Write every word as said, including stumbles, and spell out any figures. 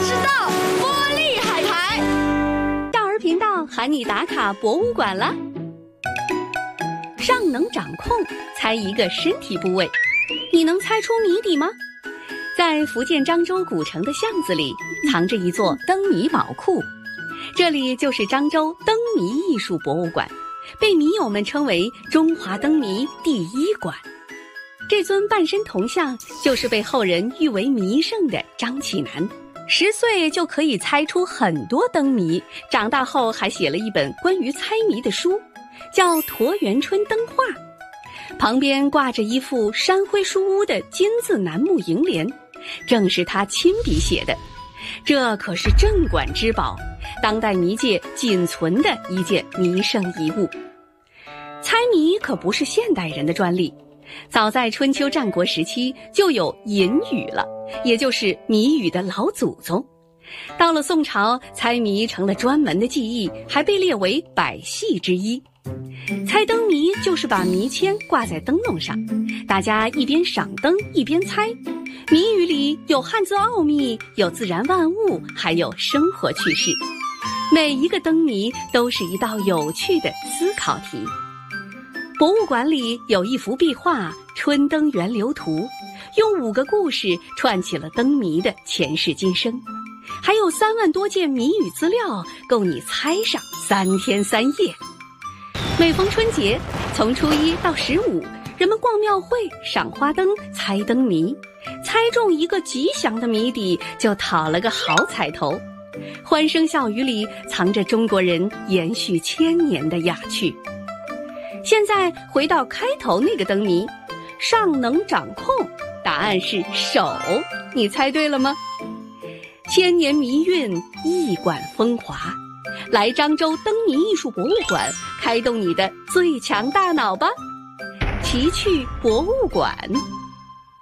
知道玻璃海苔。 少儿频道喊你打卡博物馆了。尚能掌控，猜一个身体部位，你能猜出谜底吗？在福建漳州古城的巷子里，藏着一座灯谜宝库，这里就是漳州灯谜艺术博物馆，被谜友们称为中华灯谜第一馆。这尊半身铜像就是被后人誉为谜圣的张启南，十岁就可以猜出很多灯谜，长大后还写了一本关于猜谜的书，叫《沱园春灯画》，旁边挂着一副山徽书屋的金字楠木楹联，正是他亲笔写的。这可是镇馆之宝，当代谜界仅存的一件谜圣遗物。猜谜可不是现代人的专利，早在春秋战国时期就有隐语了，也就是谜语的老祖宗。到了宋朝，猜谜成了专门的技艺，还被列为百戏之一。猜灯谜就是把谜签挂在灯笼上，大家一边赏灯一边猜。谜语里有汉字奥秘，有自然万物，还有生活趣事。每一个灯谜都是一道有趣的思考题。博物馆里有一幅壁画《春灯源流图》，用五个故事串起了灯谜的前世今生，还有三万多件谜语资料，够你猜上三天三夜。每逢春节，从初一到十五，人们逛庙会、赏花灯、猜灯谜，猜中一个吉祥的谜底，就讨了个好彩头。欢声笑语里藏着中国人延续千年的雅趣。现在回到开头那个灯谜，尚能掌控，答案是手，你猜对了吗？千年谜韵，一馆风华，来漳州灯谜艺术博物馆，开动你的最强大脑吧！奇趣博物馆。